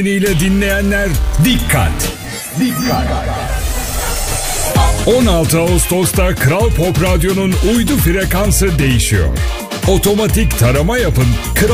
ile dinleyenler dikkat. 16 Ağustos'ta Kral Pop Radyo'nun uydu frekansı değişiyor. Otomatik tarama yapın.